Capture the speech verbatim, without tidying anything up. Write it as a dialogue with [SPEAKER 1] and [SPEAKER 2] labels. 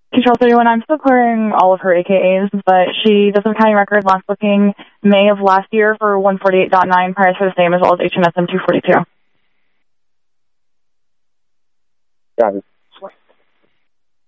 [SPEAKER 1] Control thirty-one, I'm still clearing all of her A K As, but she does have a county record last booking May of last year for one forty-eight point nine, price for the same, as well as H M S M two forty-two.
[SPEAKER 2] Got it.